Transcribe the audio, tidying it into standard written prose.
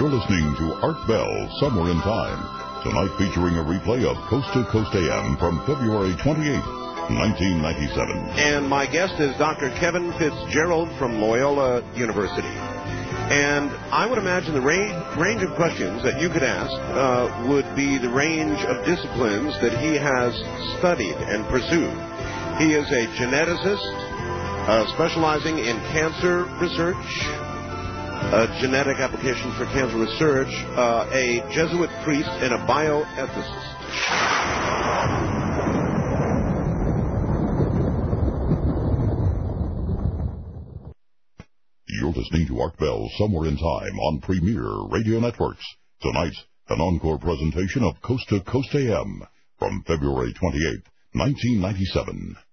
You're listening to Art Bell, Somewhere in Time, tonight featuring a replay of Coast to Coast AM from February 28th, 1997. And my guest is Dr. Kevin Fitzgerald from Loyola University. And I would imagine the range of questions that you could ask would be the range of disciplines that he has studied and pursued. He is a geneticist specializing in cancer research, genetic applications for cancer research, a Jesuit priest, and a bioethicist. You're listening to Art Bell, Somewhere in Time on Premier Radio Networks. Tonight, an encore presentation of Coast to Coast AM from February 28th, 1997.